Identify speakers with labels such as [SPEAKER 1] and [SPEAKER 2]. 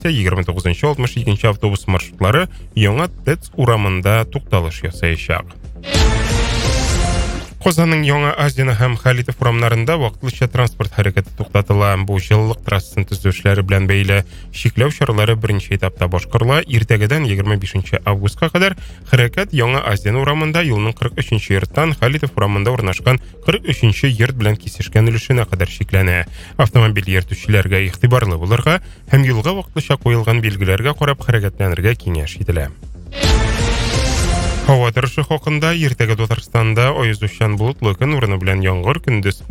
[SPEAKER 1] 29-62 автобус маршрутлары Яңа ТЭЦ урамында тукталыш ясаячак. Козанның Яңа Азияны һәм Халитов урамнарында вакытлыча транспорт хәрәкәте туктатыла. Бу җылылык трассын төзүчеләре белән бәйле шикләү чаралары беренче этапта башкарыла. Иртәгәдән 25 августка кадәр хәрәкәт Яңа Азияны урамында юлның 43-нче йорттан Халитов урамында урнашкан 43-нче йорт белән кисешкән өлешенә кадәр шикләнә. Автомобиль йөртүчеләргә игътибарлы булырга һәм юлга вакытлыча куелган билгеләргә карап хәрәкәтләнергә киңәш ителә. Һава торышы хакында иртәгә Татарстанда аязучан болытлы көн урыны белән яңгыр, көндез